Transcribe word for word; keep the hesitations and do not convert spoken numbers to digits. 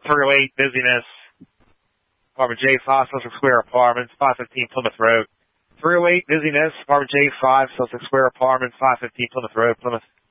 three oh eight, Busyness. Apartment J five, Sussex Square Apartments, five fifteen Plymouth Road. three oh eight, Busyness. Apartment J five, Sussex Square Apartments, five fifteen Plymouth Road, Plymouth.